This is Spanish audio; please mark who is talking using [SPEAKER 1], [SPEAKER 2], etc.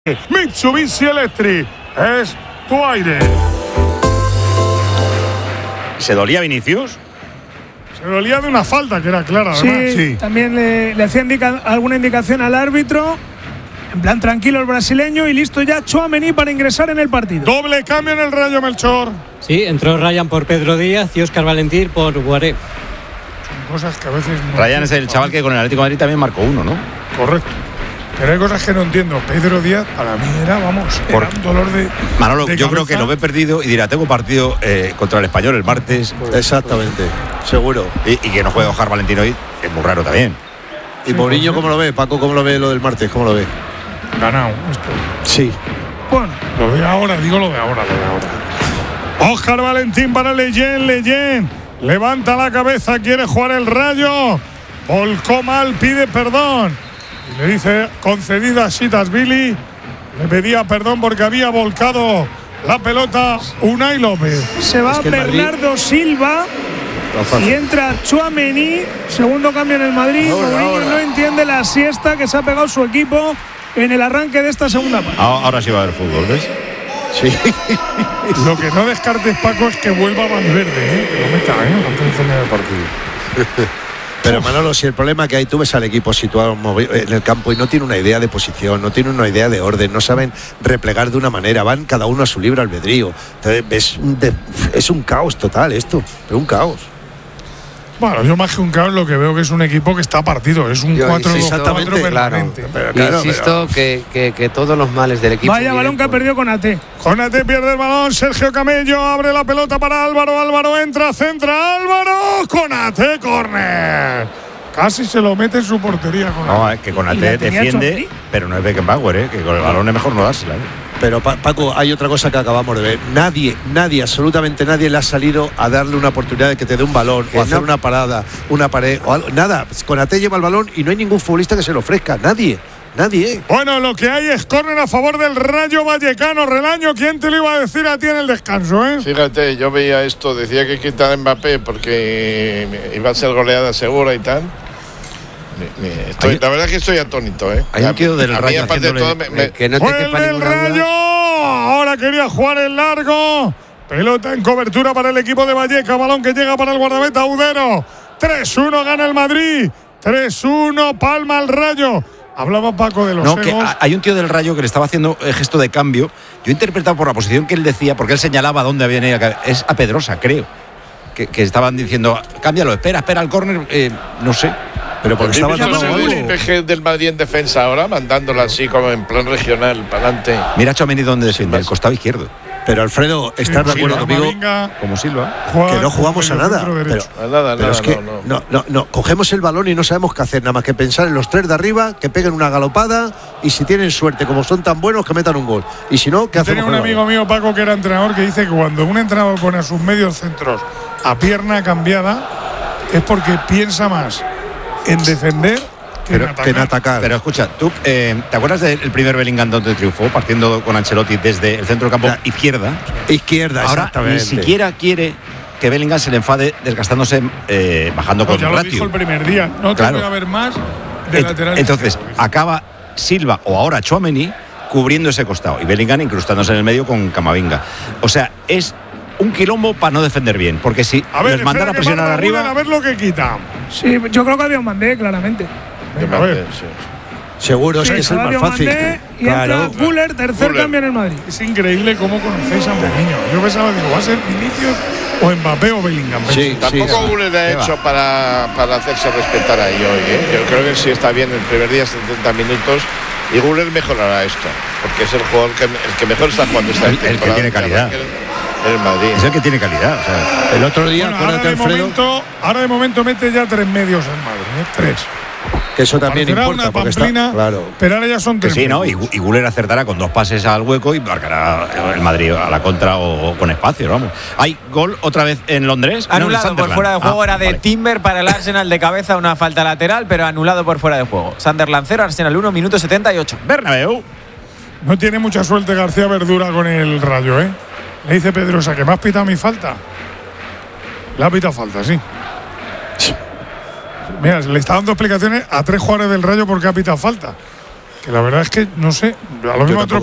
[SPEAKER 1] Mitsubishi Electric es tu aire.
[SPEAKER 2] ¿Se dolía Vinicius?
[SPEAKER 1] Se dolía de una falta que era clara, ¿verdad?
[SPEAKER 3] Sí. También le hacía alguna indicación al árbitro. En plan tranquilo el brasileño y listo ya Tchouaméni para ingresar en el partido.
[SPEAKER 1] Doble cambio en el Rayo, Melchor.
[SPEAKER 4] Sí, entró Ryan por Pedro Díaz y Óscar Valentín por Guaré.
[SPEAKER 1] Son cosas que a veces no.
[SPEAKER 2] Ryan es el chaval que con el Atlético de Madrid también marcó uno, ¿no?
[SPEAKER 1] Correcto. Pero hay cosas que no entiendo. Pedro Díaz, para mí era un dolor de.
[SPEAKER 2] Manolo,
[SPEAKER 1] de
[SPEAKER 2] yo creo
[SPEAKER 1] cabeza.
[SPEAKER 2] que lo ve perdido y dirá, tengo partido contra el Español el martes.
[SPEAKER 5] Exactamente, seguro.
[SPEAKER 2] Y que no juegue Óscar Valentín hoy, es muy raro también.
[SPEAKER 5] ¿Y Mourinho cómo lo ve? Paco, ¿cómo lo ve lo del martes? ¿Cómo lo ve?
[SPEAKER 1] Ganado esto.
[SPEAKER 5] Sí.
[SPEAKER 1] Bueno, lo de ahora. Óscar Valentín para Leyen. Levanta la cabeza, quiere jugar el Rayo. Volcó mal, pide perdón. Y le dice, concedida a Shitasvili. Le pedía perdón porque había volcado la pelota Unai López.
[SPEAKER 3] Se va
[SPEAKER 5] Es que el
[SPEAKER 3] Bernardo
[SPEAKER 5] Madrid...
[SPEAKER 3] Silva y entra Tchouaméni. Segundo cambio en el Madrid. Mourinho no entiende la siesta que se ha pegado su equipo en el arranque de esta segunda parte.
[SPEAKER 2] Ahora sí va a haber fútbol, ¿ves?
[SPEAKER 5] Sí.
[SPEAKER 1] Lo que no descartes, Paco, es que vuelva Valverde, que lo meta antes de terminar el partido.
[SPEAKER 5] Pero Manolo, si el problema que hay, tú ves al equipo situado en el campo y no tiene una idea de posición, no tiene una idea de orden, no saben replegar de una manera, van cada uno a su libre albedrío. Entonces, es un caos total esto, pero un caos.
[SPEAKER 1] Bueno, yo más que un caos lo que veo que es un equipo que está partido, es un 4-2-4 permanente.
[SPEAKER 6] Insisto que todos los males del equipo.
[SPEAKER 3] Vaya balón que ha perdido Konaté.
[SPEAKER 1] Konaté pierde el balón, Sergio Camello abre la pelota para Álvaro entra, centra Álvaro, Konaté, córner. Casi se lo mete en su portería.
[SPEAKER 2] No, es que Konaté defiende, pero no es Beckenbauer, que con el balón es mejor no dársela.
[SPEAKER 5] Pero Paco, hay otra cosa que acabamos de ver. Nadie, absolutamente nadie le ha salido a darle una oportunidad de que te dé un balón o hacer una parada, una pared o algo. Nada, Konaté lleva el balón y no hay ningún futbolista que se lo ofrezca. Nadie.
[SPEAKER 1] Bueno, lo que hay es córner a favor del Rayo Vallecano. Relaño, ¿quién te lo iba a decir a ti en el descanso,
[SPEAKER 7] Fíjate, yo veía esto, decía que quitar a Mbappé porque iba a ser goleada segura y tal. La verdad es que estoy atónito,
[SPEAKER 2] Hay un tío del Rayo
[SPEAKER 7] aparte de todo,
[SPEAKER 6] que no te
[SPEAKER 1] ¡Vuelve
[SPEAKER 6] quepa
[SPEAKER 1] el
[SPEAKER 6] ninguna
[SPEAKER 1] Rayo!
[SPEAKER 6] duda.
[SPEAKER 1] Ahora quería jugar el largo. Pelota en cobertura para el equipo de Valleca. Balón que llega para el guardameta Udero. 3-1 gana el Madrid. 3-1 palma el Rayo. Hablaba Paco de los
[SPEAKER 2] No, que
[SPEAKER 1] egos.
[SPEAKER 2] hay un tío del Rayo que le estaba haciendo el gesto de cambio. Yo he interpretado por la posición que él decía, porque él señalaba dónde venía. Es a Pedrosa, creo. Que estaban diciendo, cámbialo, espera el córner, no sé.
[SPEAKER 5] Pero porque estaba
[SPEAKER 7] el
[SPEAKER 5] todo
[SPEAKER 7] despeje del Madrid en defensa ahora, mandándola así como en plan regional, para adelante.
[SPEAKER 2] Mira Tchouaméni dónde defiende, el costado izquierdo.
[SPEAKER 5] Pero Alfredo, ¿estás de acuerdo conmigo?
[SPEAKER 2] Como Silva.
[SPEAKER 5] Que no jugamos a nada. Pero es que no, cogemos el balón y no sabemos qué hacer, nada más que pensar en los tres de arriba, que peguen una galopada y si tienen suerte, como son tan buenos, que metan un gol. Y si no, ¿qué hacemos?
[SPEAKER 1] Tenía un amigo mío, Paco, que era entrenador, que dice que cuando un entrenador pone a sus medios centros a pierna cambiada, es porque piensa más en defender que en atacar.
[SPEAKER 2] Pero escucha, tú, ¿te acuerdas del primer Bellingham donde triunfó, partiendo con Ancelotti desde el centro del campo izquierda? Ahora
[SPEAKER 5] exactamente.
[SPEAKER 2] Ni siquiera quiere que Bellingham se le enfade desgastándose, bajando con
[SPEAKER 1] ya
[SPEAKER 2] un
[SPEAKER 1] lo
[SPEAKER 2] ratio.
[SPEAKER 1] dijo el primer día, no te voy a ver más de lateral.
[SPEAKER 2] Entonces, acaba Silva o ahora Tchouaméni cubriendo ese costado y Bellingham incrustándose en el medio con Camavinga. O sea, es un quilombo para no defender bien, porque si les mandan a presionar arriba.
[SPEAKER 1] A ver lo que quita.
[SPEAKER 3] Sí, yo creo que había un mandé, claramente.
[SPEAKER 1] Venga, a ver.
[SPEAKER 5] Seguro, es que es el más fácil.
[SPEAKER 3] Y entra Güler, tercer cambio en el Madrid.
[SPEAKER 1] Es increíble cómo conocéis a Mourinho. Yo pensaba, digo, ¿va a ser Vinicius o Mbappé o Bellingham?
[SPEAKER 7] Tampoco Güler ha hecho para hacerse respetar ahí hoy. Yo creo que sí está bien el primer día, 70 minutos. Y Güler mejorará esto, porque es el jugador el que mejor está jugando esta temporada.
[SPEAKER 2] El que tiene calidad.
[SPEAKER 7] El Madrid.
[SPEAKER 2] Es el que tiene calidad. O sea,
[SPEAKER 5] el otro día,
[SPEAKER 1] ahora de momento mete ya 3 medios en Madrid, 3.
[SPEAKER 5] Que eso también importa,
[SPEAKER 1] una
[SPEAKER 5] porque
[SPEAKER 1] pamplina,
[SPEAKER 5] está, claro.
[SPEAKER 1] Pero ahora ya son 3.
[SPEAKER 2] Sí, ¿no? Y Güler acertará con 2 pases al hueco y marcará el Madrid a la contra o con espacio, vamos. Hay gol otra vez en Londres.
[SPEAKER 8] Anulado por fuera de juego, era de Timber para el Arsenal de cabeza, una falta lateral, pero anulado por fuera de juego. Sunderland 0, Arsenal 1, minuto 78.
[SPEAKER 2] Bernabéu.
[SPEAKER 1] No tiene mucha suerte García Verdura con el Rayo, Le dice Pedrosa que me has pitado mi falta. Le ha pitado falta, sí. Mira, le está dando explicaciones a 3 jugadores del Rayo porque ha pitado falta. Que la verdad es que no sé. A lo mismo otro